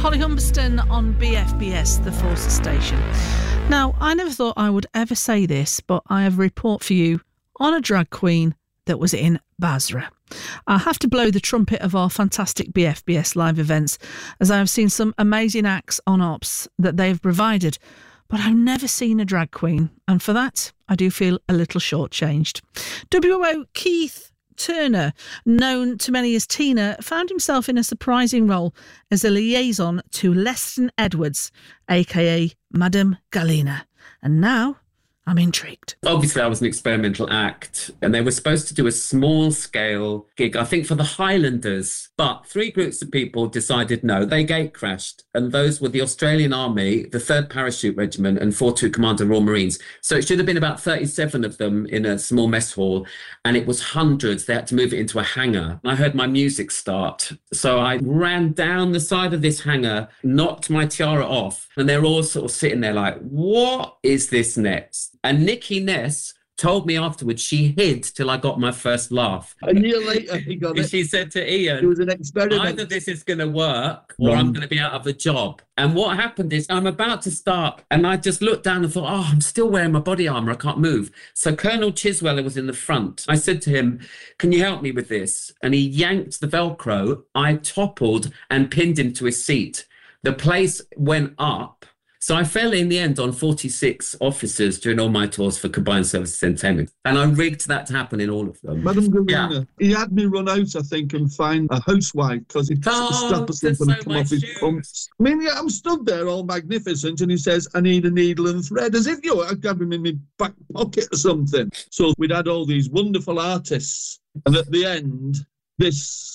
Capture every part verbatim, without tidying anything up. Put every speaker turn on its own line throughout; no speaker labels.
Holly Humberston on B F B S, the Forces Station. Now, I never thought I would ever say this, but I have a report for you on a drag queen that was in Basra. I have to blow the trumpet of our fantastic B F B S live events, as I have seen some amazing acts on Ops that they have provided, but I've never seen a drag queen, and for that, I do feel a little shortchanged. W O Keith Turner, known to many as Tina, found himself in a surprising role as a liaison to Leston Edwards, aka Madame Galena. And now I'm intrigued.
Obviously, I was an experimental act, and they were supposed to do a small-scale gig, I think, for the Highlanders. But three groups of people decided no. They gate crashed, and those were the Australian Army, the third Parachute Regiment, and four two Commander Royal Marines. So it should have been about thirty-seven of them in a small mess hall, and it was hundreds. They had to move it into a hangar. I heard my music start, so I ran down the side of this hangar, knocked my tiara off, and they're all sort of sitting there like, what is this next? And Nikki Ness told me afterwards she hid till I got my first laugh.
A year later, he got it.
She said to Ian,
it was an experiment.
Either this is going to work or
Wrong.
I'm going to be out of a job. And what happened is I'm about to start, and I just looked down and thought, oh, I'm still wearing my body armour. I can't move. So Colonel Chisweller was in the front. I said to him, can you help me with this? And he yanked the Velcro. I toppled and pinned him to his seat. The place went up. So I fell in the end on forty-six officers during all my tours for Combined Services Entertainment. And I rigged that to happen in all of them.
Madam Galena,
Yeah.
he had me run out, I think, and find a housewife because he'd
Oh,
stop us
there's
from
so
come
much
off his
shoes.
pumps. I mean, yeah, I'm stood there all magnificent and he says, I need a needle and thread, as if, you know, I'd have him in my back pocket or something. So we'd had all these wonderful artists. And at the end, this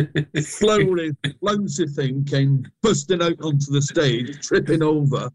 flowery, flouncy thing came busting out onto the stage, tripping over.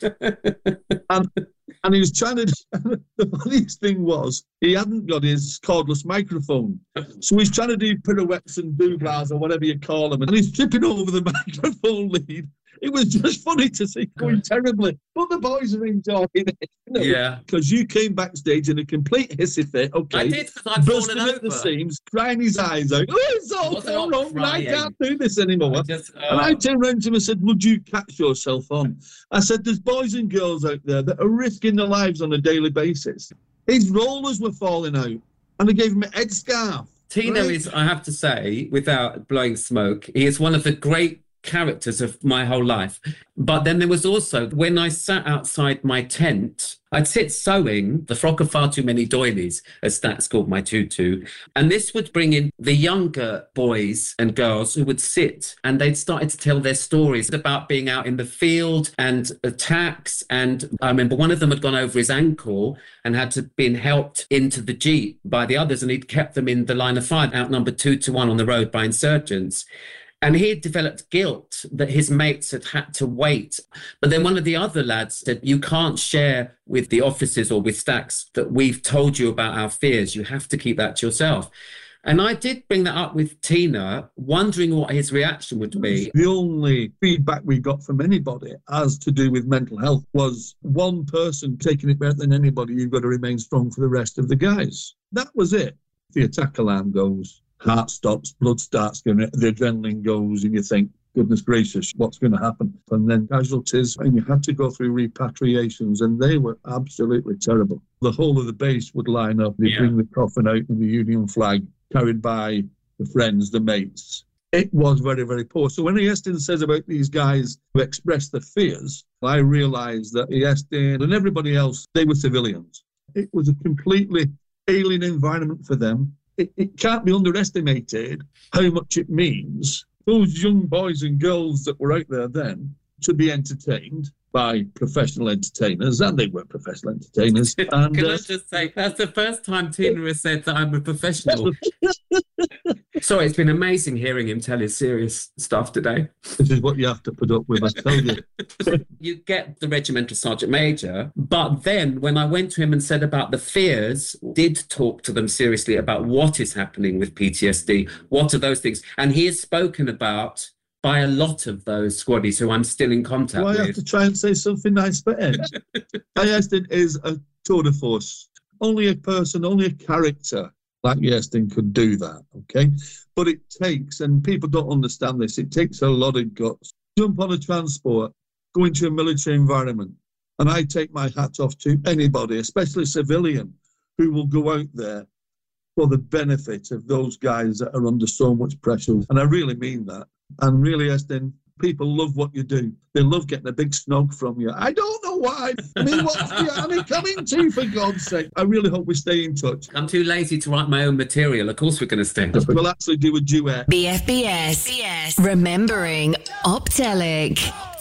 and and he was trying to... The funniest thing was, he hadn't got his cordless microphone. So he's trying to do pirouettes and doublars or whatever you call them, and he's tripping over the microphone lead. It was just funny to see going terribly. But the boys are enjoying it. You know?
Yeah.
Because you came backstage in a complete hissy fit, okay?
I did, because I'd
Bursting
fallen
at the
over.
seams, crying his eyes out. Oh, it's all
Wasn't
so
I
wrong. I
crying?
can't do this anymore.
I just,
And I
oh.
turned around to him and said, would you catch yourself on? I said, there's boys and girls out there that are risking their lives on a daily basis. His rollers were falling out, and I gave him a headscarf.
Tino
Right?
is, I have to say, without blowing smoke, he is one of the great characters of my whole life. But then there was also, when I sat outside my tent, I'd sit sewing the frock of far too many doilies, as Stats called my tutu. And this would bring in the younger boys and girls who would sit, and they'd started to tell their stories about being out in the field and attacks. And I remember one of them had gone over his ankle and had to been helped into the Jeep by the others, and he'd kept them in the line of fire, outnumbered two to one on the road by insurgents. And he had developed guilt that his mates had had to wait. But then one of the other lads said, you can't share with the officers or with Stacks that we've told you about our fears. You have to keep that to yourself. And I did bring that up with Tina, wondering what his reaction would be.
The only feedback we got from anybody as to do with mental health was one person taking it better than anybody. You've got to remain strong for the rest of the guys. That was it. The attack alarm goes. Heart stops, blood starts going, the adrenaline goes, and you think, goodness gracious, what's going to happen? And then casualties, and you had to go through repatriations, and they were absolutely terrible. The whole of the base would line up, they'd
Yeah.
bring the coffin out in the Union flag, carried by the friends, the mates. It was very, very poor. So when Iestyn says about these guys who express their fears, I realised that Iestyn and everybody else, they were civilians. It was a completely alien environment for them. It, it can't be underestimated how much it means those young boys and girls that were out there then to be entertained by professional entertainers, and they were professional entertainers. And,
Can
uh,
I just say, that's the first time Tina has said that I'm a professional. Sorry, it's been amazing hearing him tell his serious stuff today.
This is what you have to put up with, I tell you.
You get the regimental sergeant major, but then when I went to him and said about the fears, did talk to them seriously about what is happening with P T S D, what are those things? And he has spoken about by a lot of those squaddies who I'm still in contact
Do I
with.
have to try and say something nice for Ed? Iestyn is a tour de force. Only a person, only a character like Iestyn could do that, okay? But it takes, and people don't understand this, it takes a lot of guts jump on a transport, go into a military environment. And I take my hat off to anybody, especially civilian, who will go out there for the benefit of those guys that are under so much pressure. And I really mean that. And really, Estin, people love what you do. They love getting a big snog from you. I don't know why. I mean, what's the army coming to, for God's sake? I really hope we stay in touch.
I'm too lazy to write my own material. Of course we're going to stay in touch.
We'll actually do a duet.
B F B S. B F B S. Remembering Optelic.